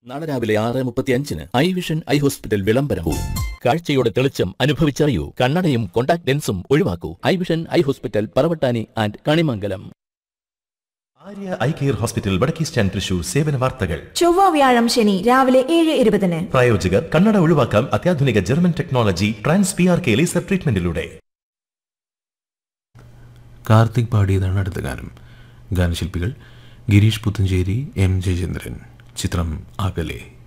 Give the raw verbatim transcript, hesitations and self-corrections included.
നാളെ രാവിലെ ആറ് മുപ്പത്തി അഞ്ചിന് ഐ വിഷൻ ഐ ഹോസ്പിറ്റൽ വിളംബരവും. കാഴ്ചയുടെ തെളിച്ചം അനുഭവിച്ചറിയൂ. കണ്ണടയും contact ലെൻസും ഒഴിവാക്കൂ. I vision eye hospital, Paravattani and Kanimangalam. Arya eye care hospital, വടക്കേ സ്റ്റാൻഡ്, തൃശൂർ. സേവന വാർത്തകൾ ചൊവ്വ വ്യാഴം ശനി രാവിലെ ഏഴ് ഇരുപതിന്. പ്രായോജകർ കണ്ണട ഒഴിവാക്കാം അത്യാധുനിക German technology trans P R K laser ട്രീറ്റ്മെന്റിലൂടെ. Karthik പാടിയതാണ് അടുത്ത ഗാനം. ഗാനശില്പികൾ ഗിരീഷ് പുത്തഞ്ചേരി, എം ജയചന്ദ്രൻ. ചിത്രം അകലെ.